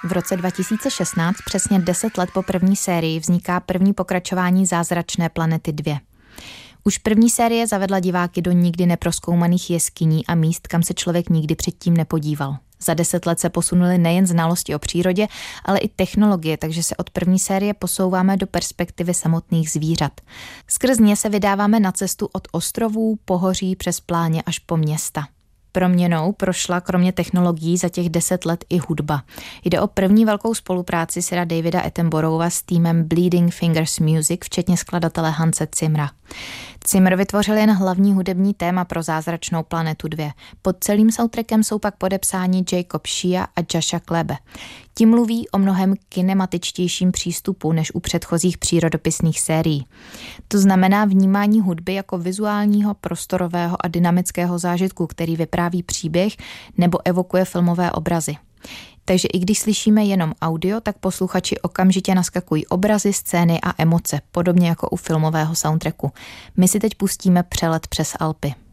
V roce 2016, přesně 10 let po první sérii, vzniká první pokračování Zázračné planety 2. Už první série zavedla diváky do nikdy neprozkoumaných jeskyní a míst, kam se člověk nikdy předtím nepodíval. Za 10 let se posunuly nejen znalosti o přírodě, ale i technologie, takže se od první série posouváme do perspektivy samotných zvířat. Skrz ně se vydáváme na cestu od ostrovů, pohoří přes pláně až po města. Proměnou prošla kromě technologií za těch 10 let i hudba. Jde o první velkou spolupráci Sira Davida Attenborougha s týmem Bleeding Fingers Music, včetně skladatele Hanse Zimmera. Zimmer vytvořil jen hlavní hudební téma pro Zázračnou planetu 2. Pod celým soundtrackem jsou pak podepsáni Jacob Shea a Joshua Klebe. Ti mluví o mnohem kinematičtějším přístupu než u předchozích přírodopisných sérií. To znamená vnímání hudby jako vizuálního, prostorového a dynamického zážitku, který vypráví příběh nebo evokuje filmové obrazy. Takže i když slyšíme jenom audio, tak posluchači okamžitě naskakují obrazy, scény a emoce, podobně jako u filmového soundtracku. My si teď pustíme Přelet přes Alpy.